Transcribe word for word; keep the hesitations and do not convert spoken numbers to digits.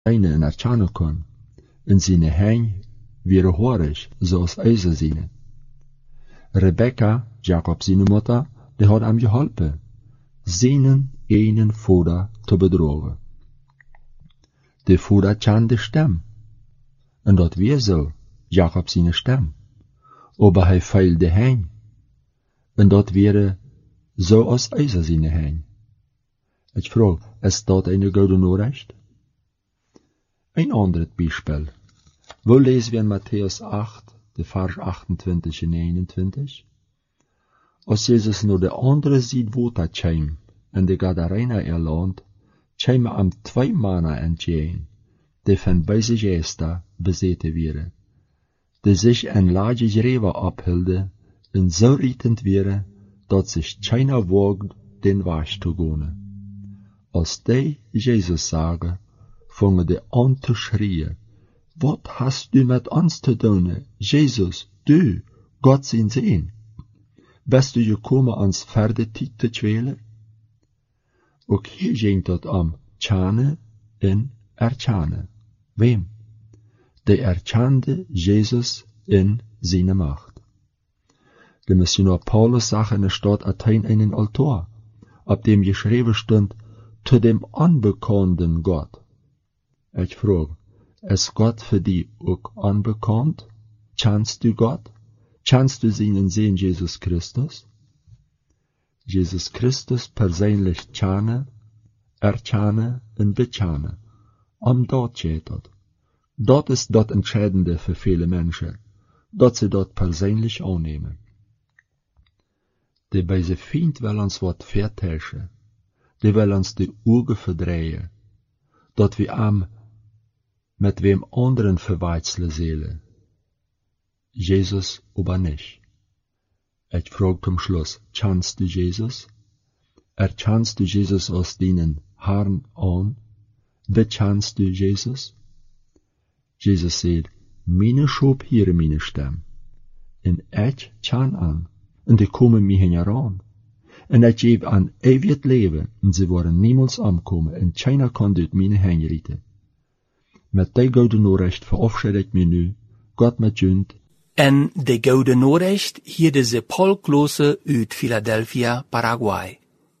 Eine en erkennen kon. In zijn hein weer horig, zoals ijzer zijn. Rebecca, Jacob zijn moeder, die had hem geholpen, zijn enen vader te bedrogen. De vader kende de stem. En dat weer zo, Jacob zijn stem. Aber hij feilde hein. En dat weer zo als ijzer zijn hein. Ik vraag, is dat een goede Nachricht? Ein anderes Beispiel. Wo lesen wir in Matthäus acht, de Vers achtentwintig en eenentwintig? Als Jesus naar de andere Seite Water kwam, in de Gadarena erland, kwam am twee Männer entgegen, die van beide Geister bezeten wären, die sich in lage Gräber abhielden und so rietend wären, dat sich keiner wagt, den Weg zu gehen. Als die Jesus sagen, fangen die an te schreien. Wat hast du met ons te doen, Jesus, du, Gott zijn Seen? Bist du gekommen, ons verder tijd te kwelen? Ook hier ging het om tjane en erkennen. Wem? De erkende Jesus in zijn macht. De missionar Paulus zag in de stad Athen einen Altar, op dem geschreven stond, zu dem unbekannten Gott. Ich frage, ist Gott für dich auch unbekannt? Kennst du Gott? Kennst du seinen Sohn Jesus Christus? Jesus Christus persönlich kennen, erkennen und bekennen. Am dort geht das. Dort ist das Entscheidende für viele Menschen, dass sie dort persönlich annehmen. Die bei se Feind will uns wat vertäuschen, die will uns die Augen verdrehen, dat wir am mit wem anderen verwechseln sollen. Jesus aber nicht. Ich frage zum Schluss, kennst du Jesus? Erkennst du Jesus als deinen Herrn an? Bekennst du Jesus? Jesus sagt, meine Schub hier meine Stimme. En ich kenn an, und die kommen mir heran. En ich gebe an ewig Leben, und sie worden niemals ankommen, und keiner kann durch meine Hänge. Met die goede Nachricht verabschiede ik me nu. Gott met junt. En de goede Nachricht hier deze Paul Klose uit Philadelphia, Paraguay.